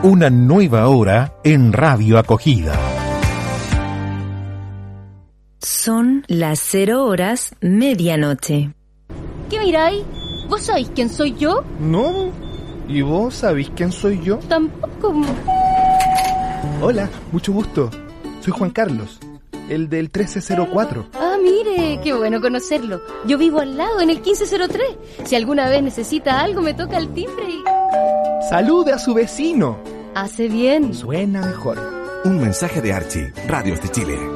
Una nueva hora en Radio Acogida. Son las 0 horas medianoche. ¿Qué miráis? ¿Vos sabéis quién soy yo? No. ¿Y vos sabéis quién soy yo? Tampoco. Hola, mucho gusto. Soy Juan Carlos, el del 1304. Ah, mire, qué bueno conocerlo. Yo vivo al lado, en el 1503. Si alguna vez necesita algo, me toca el timbre y... ¡Salude a su vecino! Hace bien. Suena mejor. Un mensaje de Archie, Radios de Chile.